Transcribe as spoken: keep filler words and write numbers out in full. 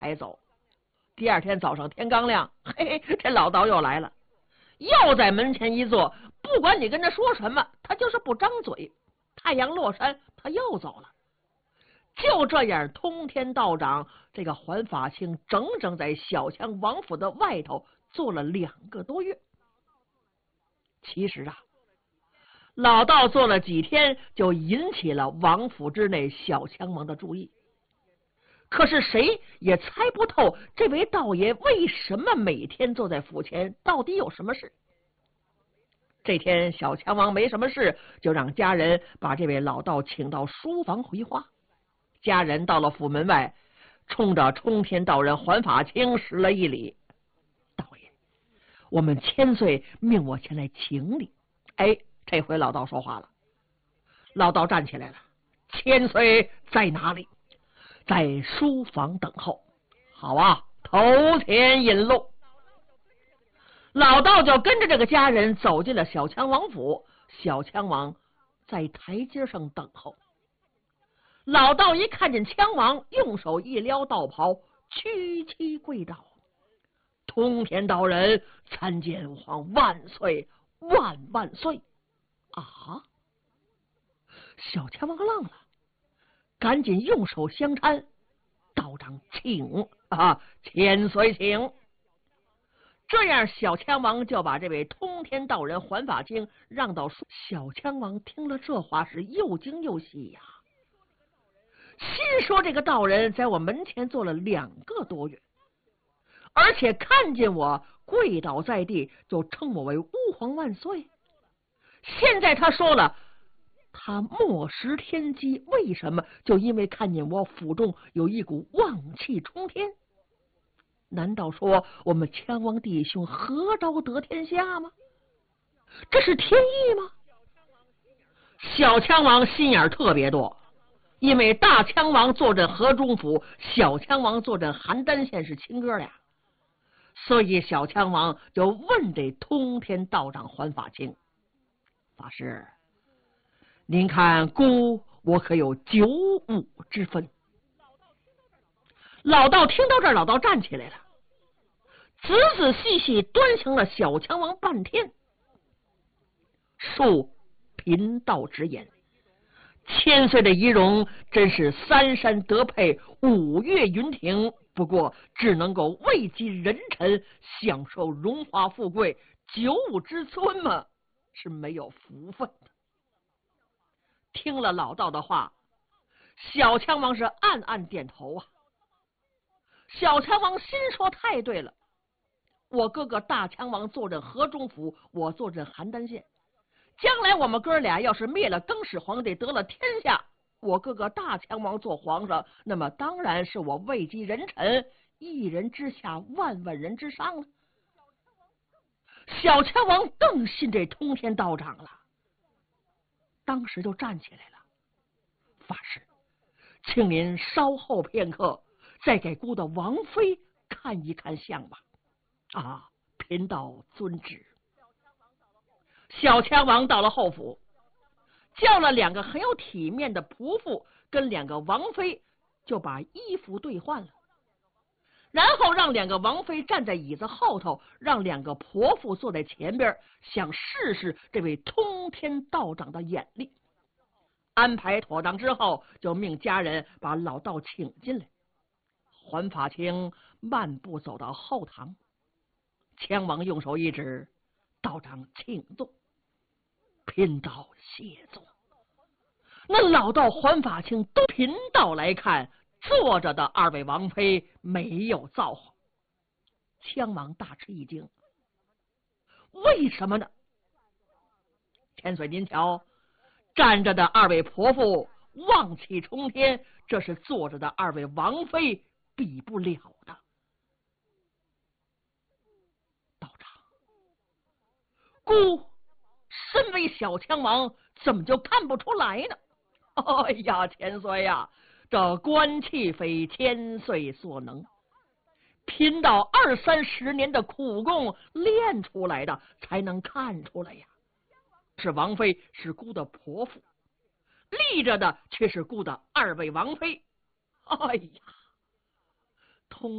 才走。第二天早上天刚亮，嘿嘿，这老道又来了，又在门前一坐，不管你跟他说什么，他就是不张嘴。太阳落山，他又走了。就这样，通天道长这个还法清整整在小强王府的外头做了两个多月。其实啊，老道做了几天，就引起了王府之内小强王的注意。可是谁也猜不透这位道爷为什么每天坐在府前，到底有什么事。这天小强王没什么事，就让家人把这位老道请到书房回话。家人到了府门外，冲着冲天道人还法清施了一礼：“道爷，我们千岁命我前来请你。”哎，这回老道说话了。老道站起来了：“千岁在哪里？”“在书房等候。”“好啊，头前引路。”老道就跟着这个家人走进了小强王府。小强王在台阶上等候。老道一看见枪王，用手一撩道袍，屈膝跪倒：“通天道人参见皇万岁万万岁！”啊！小强王愣了，赶紧用手相搀：“道长请啊，千岁请。”这样，小强王就把这位通天道人还法清让到书。小强王听了这话是又惊又喜呀、啊，心说这个道人在我门前坐了两个多月，而且看见我跪倒在地就称我为吾皇万岁。现在他说了他莫识天机，为什么？就因为看见我府中有一股旺气冲天。难道说我们羌王弟兄何招得天下吗？这是天意吗？小羌王心眼特别多，因为大羌王坐镇河中府，小羌王坐镇邯郸县，是亲哥俩，所以小羌王就问这通天道长还法清：“法师，您看孤我可有九五之分？”老道听到这儿，老道站起来了，仔仔细细端详了小强王半天。恕贫道直言，千岁的仪容真是三山得配，五岳云亭，不过只能够位极人臣，享受荣华富贵，九五之尊嘛，是没有福分的。听了老道的话，小强王是暗暗点头啊。小强王心说太对了，我哥哥大强王坐镇河中府，我坐镇邯郸县，将来我们哥俩要是灭了更始皇帝，得了天下，我哥哥大强王做皇上，那么当然是我位极人臣，一人之下，万万人之上了。小强王更信这通天道长了，当时就站起来了：“法师，请您稍后片刻，再给孤的王妃看一看相吧。”“啊，贫道遵旨。”小强王到了后府，叫了两个很有体面的仆妇跟两个王妃，就把衣服兑换了，然后让两个王妃站在椅子后头，让两个婆妇坐在前边，想试试这位通天道长的眼力。安排妥当之后，就命家人把老道请进来。还法清漫步走到后堂，羌王用手一指：“道长请坐。”贫道谢座。那老道还法清都贫道来看，坐着的二位王妃没有造化。羌王大吃一惊：“为什么呢？”千岁您瞧，站着的二位婆妇旺气冲天，这是坐着的二位王妃比不了的。道长，孤身为小羌王，怎么就看不出来呢？哎呀，千岁呀，这官气非千岁所能，贫道二三十年的苦功练出来的，才能看出来呀。是王妃是孤的婆妇，立着的却是孤的二位王妃。哎呀，通